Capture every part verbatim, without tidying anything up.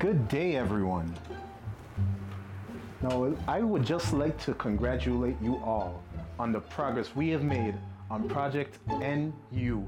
Good day, everyone. Now, I would just like to congratulate you all on the progress we have made on Project N U,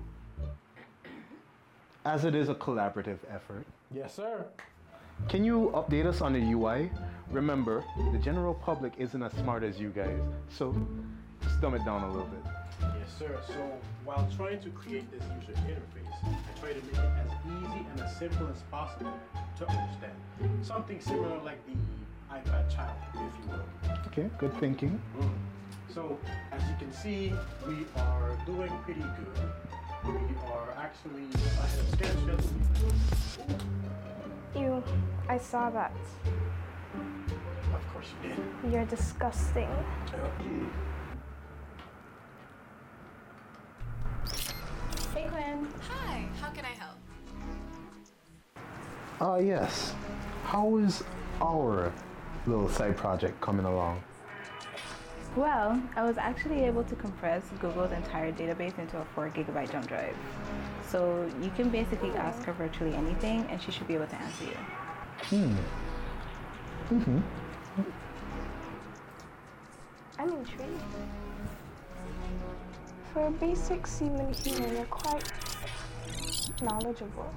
as it is a collaborative effort. Yes, sir. Can you update us on the U I? Remember, the general public isn't as smart as you guys, so just dumb it down a little bit. Yes, sir. So while trying to create this user interface, I try to make it as easy and as simple as possible to understand. Something similar like the iPad child, if you will. Okay, good thinking. Mm. So as you can see, we are doing pretty good. We are actually ahead of schedule. Ew, I saw that. Of course you did. You're disgusting. Hey, Quinn. Hi, how can I help? Ah, uh, yes. How is our little side project coming along? Well, I was actually able to compress Google's entire database into a four gigabyte jump drive. So you can basically ask her virtually anything and she should be able to answer you. Hmm. Mm-hmm. I'm intrigued. For a basic seaman human, you're quite knowledgeable.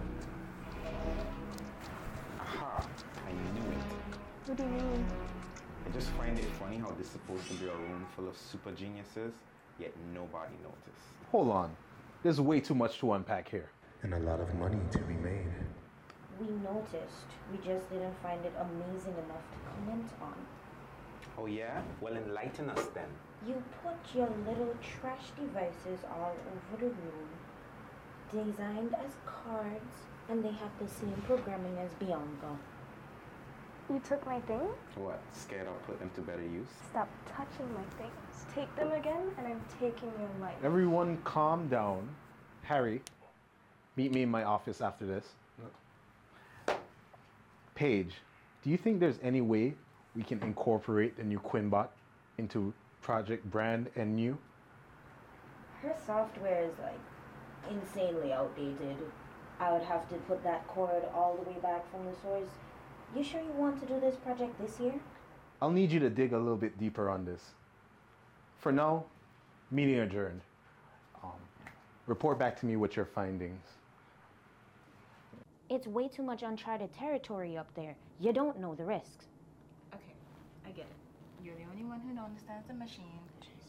Aha, I knew it. What do you mean? I just find it funny how this is supposed to be a room full of super geniuses, yet nobody noticed. Hold on. There's way too much to unpack here. And a lot of money to be made. We noticed. We just didn't find it amazing enough to comment on. Oh yeah? Well, enlighten us then. You put your little trash devices all over the room, designed as cards, and they have the same programming as Bianca. You took my thing? What, scared I'll put them to better use? Stop touching my things. Take them again, and I'm taking your life. Everyone calm down. Harry, meet me in my office after this. Paige, do you think there's any way we can incorporate the new QuinnBot into Project Brand N U? Her software is like insanely outdated. I would have to put that code all the way back from the source. You sure you want to do this project this year? I'll need you to dig a little bit deeper on this. For now, meeting adjourned. Um, report back to me with your findings. It's way too much uncharted territory up there. You don't know the risks. Okay, I get it. You're the only one who understands the machine.